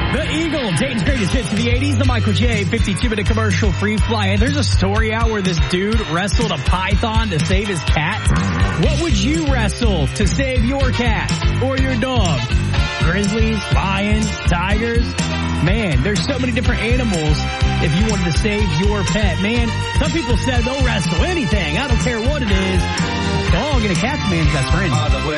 The Eagle, Dayton's greatest hits of the 80s, the Michael J. 52-minute commercial free fly. And there's a story out where this dude wrestled a python to save his cat. What would you wrestle to save your cat or your dog? Grizzlies, lions, tigers. Man, there's so many different animals if you wanted to save your pet. Man, some people said they'll wrestle anything. I don't care what it is. Dog and a cat's man's best friend.